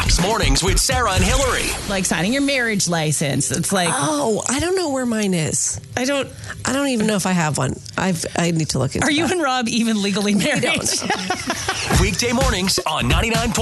Fox Mornings with Sarah and Hillary. Like signing your marriage license. It's like, Oh, I don't know where mine is. I don't even know if I have one. I need to look into Are you that. and Rob even legally married? I don't know. Weekday mornings on 99.